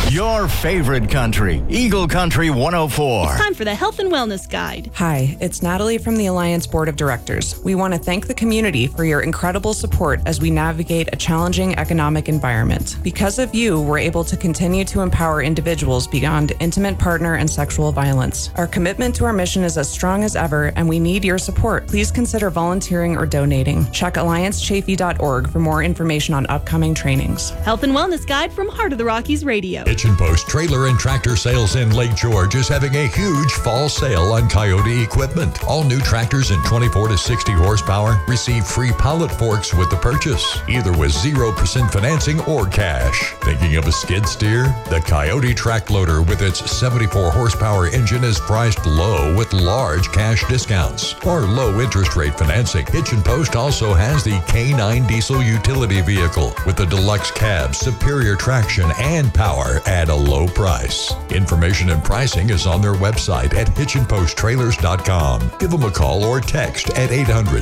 Your favorite country, Eagle Country 104. It's time for the Health and Wellness Guide. Hi, it's Natalie from the Alliance Board of Directors. We want to thank the community for your incredible support as we navigate a challenging economic environment. Because of you, we're able to continue to empower individuals beyond intimate partner and sexual violence. Our commitment to our mission is as strong as ever, and we need your support. Please consider volunteering or donating. Check alliancechafee.org for more information on upcoming trainings. Health and Wellness Guide from Heart of the Rockies Radio. Hitchin Post Trailer and Tractor Sales in Lake George is having a huge fall sale on Coyote equipment. All new tractors in 24 to 60 horsepower receive free pallet forks with the purchase, either with 0% financing or cash. Thinking of a skid steer? The Coyote track loader with its 74 horsepower engine is priced low with large cash discounts or low interest rate financing. Hitchin Post also has the K9 diesel utility vehicle with the deluxe cab, superior traction, and power at a low price. Information and pricing is on their website at hitchinposttrailers.com. Give them a call or text at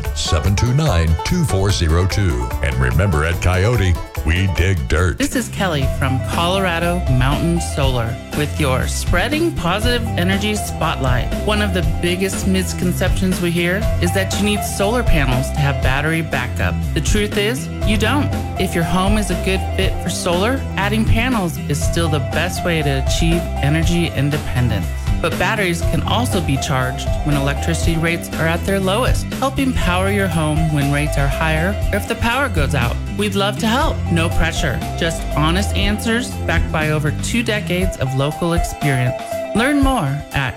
800-729-2402. And remember, at Coyote, we dig dirt. This is Kelly from Colorado Mountain Solar with your Spreading Positive Energy Spotlight. One of the biggest misconceptions we hear is that you need solar panels to have battery backup. The truth is, you don't. If your home is a good fit for solar, adding panels is still the best way to achieve energy independence. But batteries can also be charged when electricity rates are at their lowest, helping power your home when rates are higher or if the power goes out. We'd love to help. No pressure, just honest answers backed by over 2 decades of local experience. Learn more at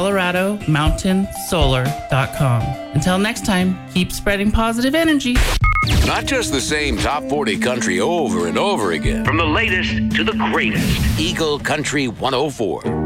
coloradomountainsolar.com. Until next time, keep spreading positive energy. Not just the same top 40 country over and over again. From the latest to the greatest. Eagle Country 104.